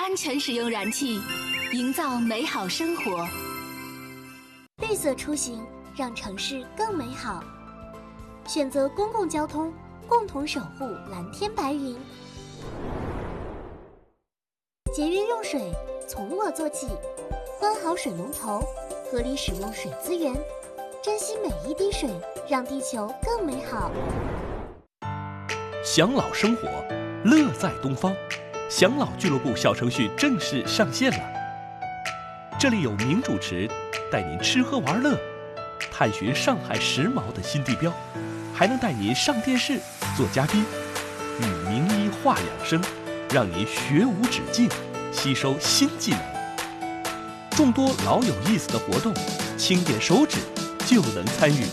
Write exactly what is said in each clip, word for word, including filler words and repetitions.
安全使用燃气，营造美好生活。 绿色出行，让城市更美好。选择公共交通，共同守护蓝天白云。节约用水，从我做起。关好水龙头，合理使用水资源，珍惜每一滴水，让地球更美好。 享老生活，乐在东方。享老俱乐部小程序正式上线了。这里有名主持带您吃喝玩乐，探寻上海时髦的新地标，还能带您上电视做嘉宾，与名医话养生，让您学无止境，吸收新技能。众多老有意思的活动，轻点手指就能参与，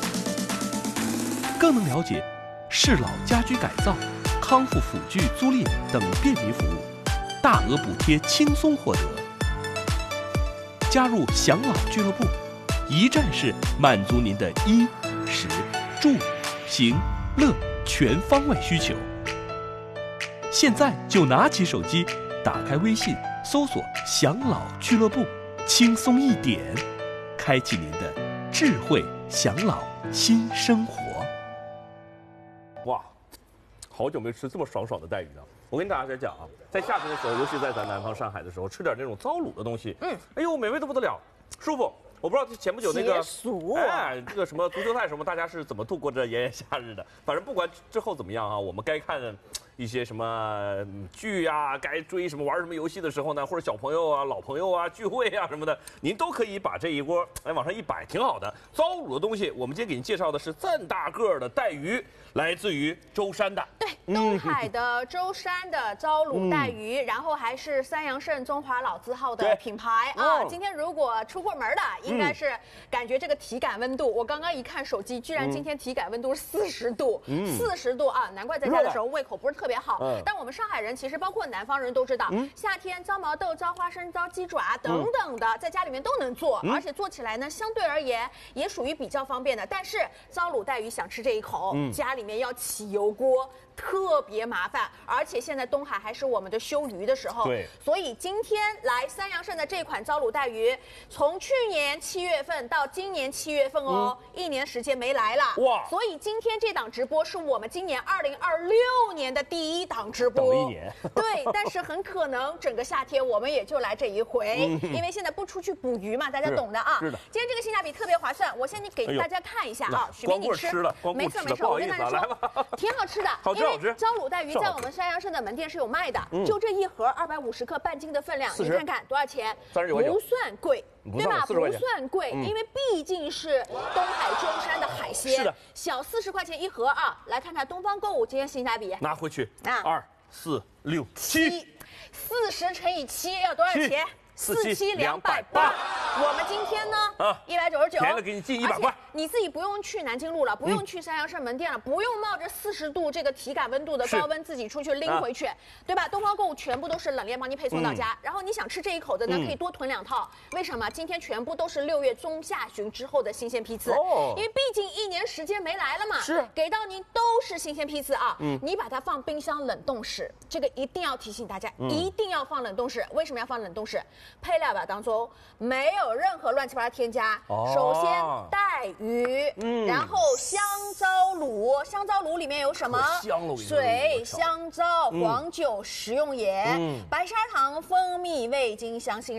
更能了解适老家居改造、康复辅具租赁等便民服务，大额补贴轻松获得。加入享老俱乐部，一站式满足您的衣食住行乐全方位需求。现在就拿起手机，打开微信，搜索享老俱乐部，轻松一点，开启您的智慧享老新生活。 哇，好久没吃这么爽爽的带鱼了。我跟大家讲啊，在夏天的时候，尤其在咱南方上海的时候，吃点那种糟卤的东西，嗯，哎呦，美味的不得了，舒服。我不知道前不久那个，哎，这个什么足球赛什么，大家是怎么度过这炎炎夏日的？反正不管之后怎么样啊，我们该看一些什么剧啊，该追什么玩什么游戏的时候呢，或者小朋友啊、老朋友啊聚会啊什么的，您都可以把这一锅哎往上一摆，挺好的。糟卤的东西，我们今天给您介绍的是这么大个儿的带鱼，来自于舟山的。 对，东海的舟山的糟卤带鱼，嗯、然后还是三阳盛中华老字号的品牌啊。今天如果出过门的，应该是感觉这个体感温度，我刚刚一看手机，居然今天体感温度是四十度，四十度啊，难怪在家的时候胃口不是特别好。嗯、但我们上海人其实包括南方人都知道，嗯、夏天糟毛豆、糟花生、糟鸡爪等等的，在家里面都能做，嗯、而且做起来呢，相对而言也属于比较方便的。但是糟卤带鱼想吃这一口，嗯、家里面要起油锅。特别麻烦，而且现在东海还是我们的休渔的时候，对，所以今天来三阳盛的这款糟卤带鱼，从去年七月份到今年七月份哦，嗯、一年时间没来了，哇！所以今天这档直播是我们今年二零二六年的第一档直播， 等一年， 对，但是很可能整个夏天我们也就来这一回，嗯、因为现在不出去捕鱼嘛，大家懂的啊。是的，今天这个性价比特别划算，我先给大家看一下啊，许明你吃，没事没事，我跟大家说，挺好吃的， 好吃。 糟卤带鱼在我们三阳盛的门店是有卖的，嗯、就这一盒二百五十克半斤的分量，你看看多少钱？ 三十九块九， 不算贵，对吧？不算贵，嗯、因为毕竟是东海舟山的海鲜，是的，小四十块钱一盒啊。来看看东方购物今天性价比， 拿回去啊，二四六七， 四十乘以七要多少钱？四七两百八，我们今天呢，啊，一百九十九， 便宜了给你进一百块。 你自己不用去南京路了，不用去三阳盛门店了，不用冒着四十度这个体感温度的高温自己出去拎回去，对吧？东方购物全部都是冷链帮你配送到家，然后你想吃这一口的呢，可以多囤两套。为什么？今天全部都是六月中下旬之后的新鲜批次，因为毕竟一年时间没来了嘛，是给到您都是新鲜批次啊。嗯，你把它放冰箱冷冻室，这个一定要提醒大家，一定要放冷冻室。为什么要放冷冻室？配料表当中没有任何乱七八糟添加。哦、首先带鱼，嗯，然后香糟卤，香糟卤里面有什么？水、香糟、黄酒、食用盐、嗯、白砂糖、蜂蜜、味精、香辛。